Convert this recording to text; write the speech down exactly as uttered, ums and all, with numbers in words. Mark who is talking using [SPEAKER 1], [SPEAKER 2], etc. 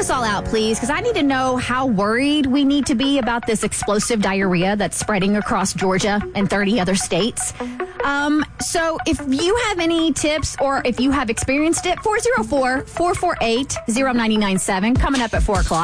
[SPEAKER 1] us all out, please, because I need to know how worried we need to be about this explosive diarrhea that's spreading across Georgia and thirty other states. Um, so if you have any tips or if you have experienced it, four oh four, four four eight, oh nine nine seven, coming up at four o'clock.